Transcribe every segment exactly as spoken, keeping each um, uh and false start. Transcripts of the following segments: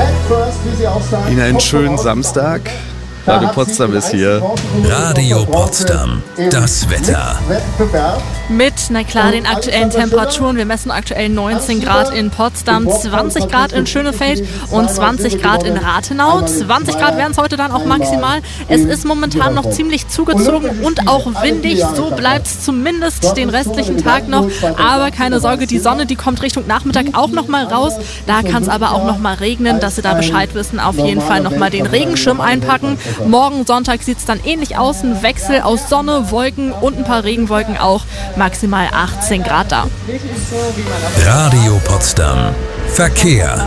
Ihnen einen schönen Samstag. Radio Potsdam ist hier. Radio Potsdam, das Wetter. Mit, na klar, den aktuellen Temperaturen. Wir messen aktuell neunzehn Grad in Potsdam, zwanzig Grad in Schönefeld und zwanzig Grad in Rathenau. zwanzig Grad werden es heute dann auch maximal. Es ist momentan noch ziemlich zugezogen und auch windig. So bleibt es zumindest den restlichen Tag noch. Aber keine Sorge, die Sonne, die kommt Richtung Nachmittag auch noch mal raus. Da kann es aber auch noch mal regnen, dass Sie da Bescheid wissen. Auf jeden Fall noch mal den Regenschirm einpacken. Morgen Sonntag sieht es dann ähnlich aus. Ein Wechsel aus Sonne, Wolken und ein paar Regenwolken auch. Maximal achtzehn Grad da. Radio Potsdam. Verkehr.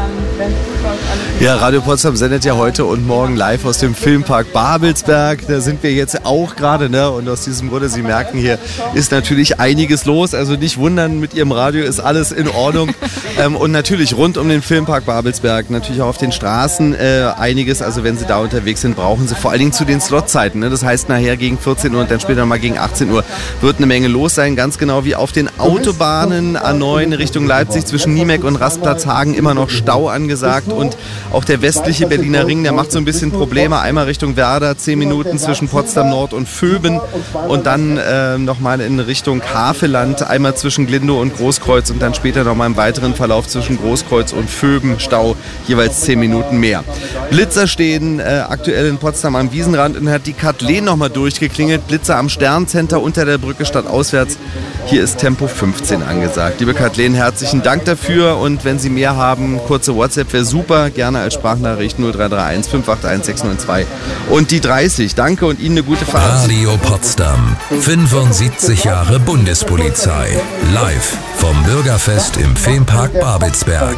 Ja, Radio Potsdam sendet ja heute und morgen live aus dem Filmpark Babelsberg. Da sind wir jetzt auch gerade, ne? Und aus diesem Grunde, Sie merken, hier ist natürlich einiges los. Also nicht wundern, mit Ihrem Radio ist alles in Ordnung. ähm, und natürlich rund um den Filmpark Babelsberg, natürlich auch auf den Straßen äh, einiges. Also wenn Sie da unterwegs sind, brauchen Sie vor allen Dingen zu den Slotzeiten. Ne? Das heißt, nachher gegen vierzehn Uhr und dann später mal gegen achtzehn Uhr wird eine Menge los sein. Ganz genau wie auf den Autobahnen A neun Richtung Leipzig zwischen Niemek und Rastplatzhagen immer noch Stau angesagt. Und auch der westliche Berliner Ring, der macht so ein bisschen Probleme. Einmal Richtung Werder, zehn Minuten zwischen Potsdam Nord und Vöben und dann äh, nochmal in Richtung Havelland, einmal zwischen Glindow und Großkreuz und dann später nochmal im weiteren Verlauf zwischen Großkreuz und Vöben Stau, jeweils zehn Minuten mehr. Blitzer stehen äh, aktuell in Potsdam am Wiesenrand und hat die Kathleen nochmal durchgeklingelt. Blitzer am Sterncenter unter der Brücke statt auswärts. Hier ist Tempo fünfzehn angesagt. Liebe Kathleen, herzlichen Dank dafür und wenn Sie mehr haben, kurze WhatsApp wäre super, gerne als Sprachnachricht null drei drei eins fünf acht eins sechs neun zwei und die dreißig. Danke und Ihnen eine gute Fahrt. Radio Potsdam, fünfundsiebzig Jahre Bundespolizei. Live vom Bürgerfest im Filmpark Babelsberg.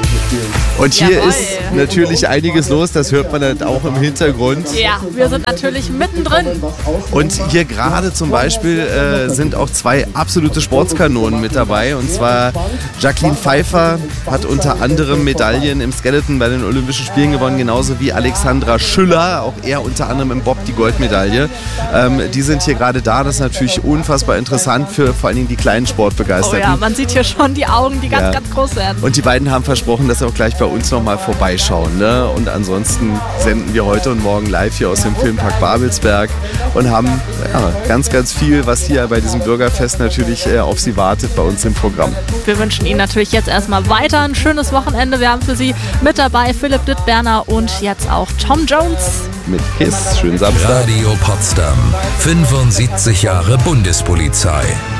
Und hier Jawohl. ist natürlich einiges los, das hört man halt auch im Hintergrund. Ja, wir sind natürlich mittendrin. Und hier gerade zum Beispiel äh, sind auch zwei absolute Sportskanonen mit dabei. Und zwar Jacqueline Pfeiffer hat unter anderem Medaillen im Skeleton bei den Olympischen Spielen gewonnen, genauso wie Alexandra Schüller, auch er unter anderem im Bob die Goldmedaille. Ähm, die sind hier gerade da, das ist natürlich unfassbar interessant für vor allen Dingen die kleinen Sportbegeisterten. Oh ja, man sieht hier schon die Augen, die ganz, Ja. ganz groß werden. Und die beiden haben versprochen, dass sie auch gleich bei uns nochmal vorbeischauen. Ne? Und ansonsten senden wir heute und morgen live hier aus dem Filmpark Babelsberg und haben ja, ganz, ganz viel, was hier bei diesem Bürgerfest natürlich äh, auf Sie wartet, bei uns im Programm. Wir wünschen Ihnen natürlich jetzt erstmal weiter ein schönes Wochenende. Wir haben für Sie mit dabei Philipp Dittberner und jetzt auch Tom Jones. Mit Kiss, schönen Samstag. Radio Potsdam, fünfundsiebzig Jahre Bundespolizei.